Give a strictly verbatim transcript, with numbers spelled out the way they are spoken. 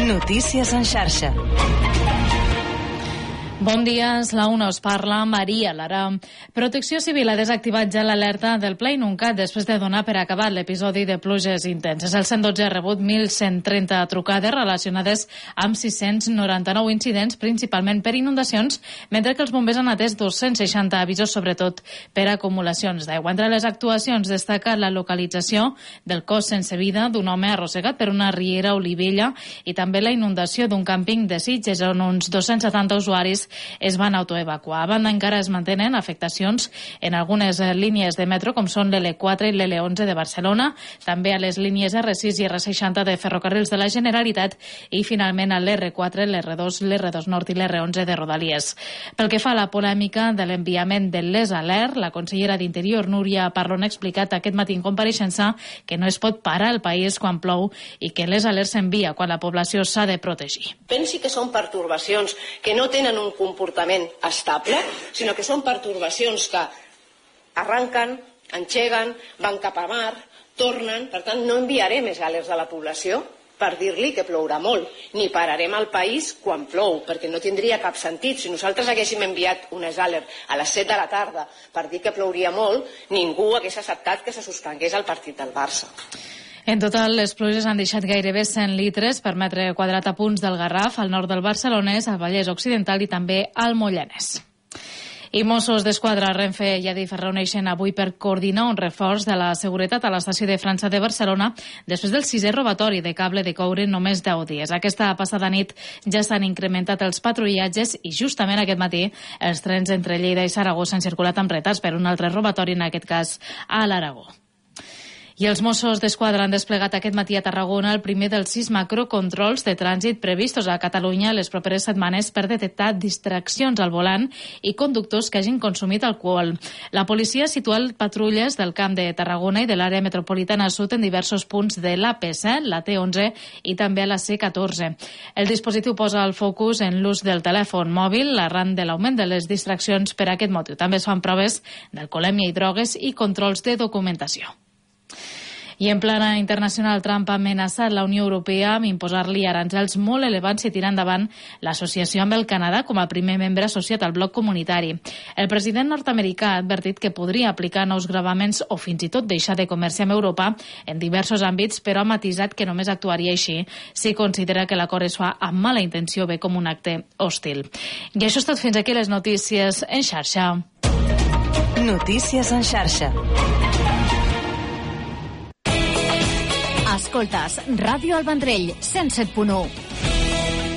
Notícies en xarxa. Bon dia, és la una, us parla Maria Lara. Protecció Civil ha desactivat ja l'alerta del Pla Inuncat després de donar per acabat l'episodi de pluges intenses. El cent dotze ha rebut mil cent trenta trucades relacionades amb sis-cents noranta-nou incidents, principalment per inundacions, mentre que els bombers han atès dos-cents seixanta avisos, sobretot per acumulacions d'aigua. Entre les actuacions destaca la localització del cos sense vida d'un home arrossegat per una riera olivella i també la inundació d'un càmping de Sitges on uns dos-cents setanta usuaris es van autoevacuar. A banda, encara es mantenen afectacions en algunes línies de metro, com són l'L quatre i l'L onze de Barcelona, també a les línies R sis i R seixanta de Ferrocarrils de la Generalitat i, finalment, a l'R quatre, l'R dos, l'R dos Nord i l'R onze de Rodalies. Pel que fa a la polèmica de l'enviament de les alert, la consellera d'Interior, Núria Parlon, ha explicat aquest matí en compareixença que no es pot parar el país quan plou i que les alerts s'envia quan la població s'ha de protegir. Pensi que són pertorbacions que no tenen un comportament estable, sinó que són pertorbacions que arranquen, engeguen, van cap a mar, tornen. Per tant, no enviaré més alerts a la població per dir-li que plourà molt, ni pararem el país quan plou, perquè no tindria cap sentit. Si nosaltres haguéssim enviat unes alerts a les set de la tarda per dir que plouria molt, ningú hagués acceptat que se suspengués el partit del Barça. En total, les pluges han deixat gairebé cent litres per metre quadrat a punts del Garraf, al nord del Barcelonès, al Vallès Occidental i també al Moianès. I Mossos d'Esquadra, Renfe i Adif es reuneixen avui per coordinar un reforç de la seguretat a l'estació de França de Barcelona després del sisè robatori de cable de coure en només deu dies. Aquesta passada nit ja s'han incrementat els patrullatges i justament aquest matí els trens entre Lleida i Saragossa han circulat amb retards per un altre robatori, en aquest cas a l'Aragó. I els Mossos d'Esquadra han desplegat aquest matí a Tarragona el primer dels sis macrocontrols de trànsit previstos a Catalunya les properes setmanes per detectar distraccions al volant i conductors que hagin consumit alcohol. La policia ha situat patrulles del Camp de Tarragona i de l'àrea metropolitana sud en diversos punts de l'A P set, la T onze i també a la C catorze. El dispositiu posa el focus en l'ús del telèfon mòbil arran de l'augment de les distraccions per aquest motiu. També es fan proves d'alcoholèmia i drogues i controls de documentació. I en plana internacional, Trump ha amenaçat la Unió Europea amb imposar-li aranzels molt elevats si tira endavant l'associació amb el Canadà com a primer membre associat al bloc comunitari. El president nord-americà ha advertit que podria aplicar nous gravaments o fins i tot deixar de comerciar amb Europa en diversos àmbits, però ha matisat que només actuaria així si considera que l'acord es fa amb mala intenció, bé com un acte hostil. I això és tot, fins aquí les notícies en xarxa. Notícies en xarxa. Escoltes Ràdio El Vendrell, cent set punt u.